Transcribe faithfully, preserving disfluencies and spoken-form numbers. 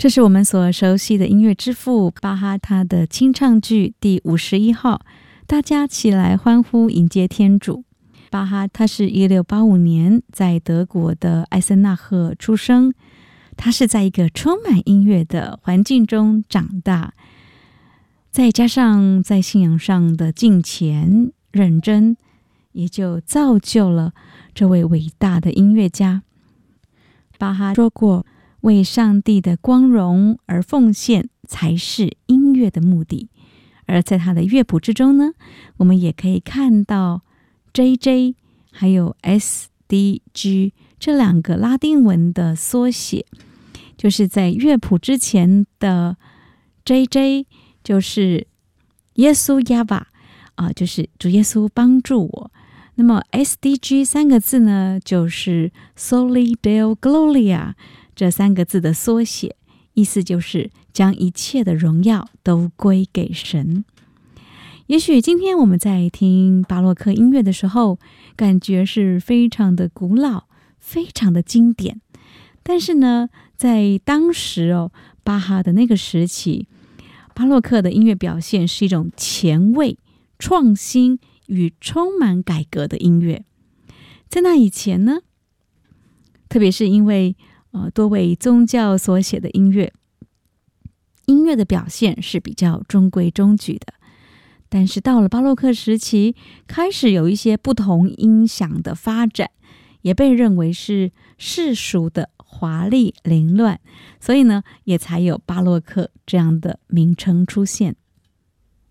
这是我们所熟悉的音乐之父巴哈他的清唱剧第五十一号，大家起来欢呼迎接天主。巴哈他是一六八五年在德国的艾森纳赫出生，他是在一个充满音乐的环境中长大，再加上在信仰上的敬虔认真，也就造就了这位伟大的音乐家。巴哈说过，为上帝的光荣而奉献才是音乐的目的。而在他的乐谱之中呢，我们也可以看到 J J 还有 S D G 这两个拉丁文的缩写。就是在乐谱之前的 J J 就是耶稣亚瓦、呃、就是主耶稣帮助我。那么 S D G 三个字呢，就是 Soli Deo Gloria 这三个字的缩写，意思就是将一切的荣耀都归给神。也许今天我们在听巴洛克音乐的时候，感觉是非常的古老，非常的经典，但是呢，在当时哦，巴哈的那个时期，巴洛克的音乐表现是一种前卫、创新与充满改革的音乐。在那以前呢，特别是因为呃多为宗教所写的音乐，音乐的表现是比较中规中矩的。但是到了巴洛克时期，开始有一些不同音响的发展，也被认为是世俗的华丽凌乱，所以呢，也才有巴洛克这样的名称出现。